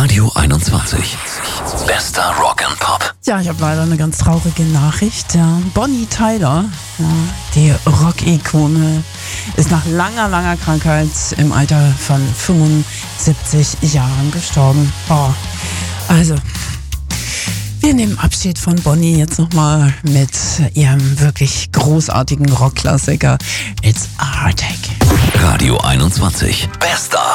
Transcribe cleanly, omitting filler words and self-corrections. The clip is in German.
Radio 21. Bester Rock and Pop. Ja, ich habe leider eine ganz traurige Nachricht. Ja, Bonnie Tyler, ja, die Rock-Ikone, ist nach langer Krankheit im Alter von 75 Jahren gestorben. Oh, also, wir nehmen Abschied von Bonnie jetzt nochmal mit ihrem wirklich großartigen Rockklassiker It's a Heartache. Radio 21. Bester